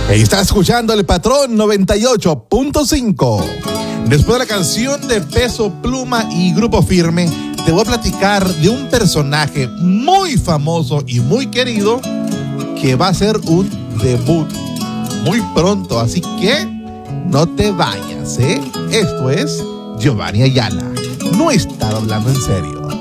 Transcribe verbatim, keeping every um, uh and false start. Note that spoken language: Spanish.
Está escuchando El Patrón noventa y ocho punto cinco. Después de la canción de Peso Pluma y Grupo Firme, te voy a platicar de un personaje muy famoso y muy querido que va a hacer un debut muy pronto, así que no te vayas, ¿eh? Esto es Giovanni Ayala. No estaba hablando en serio.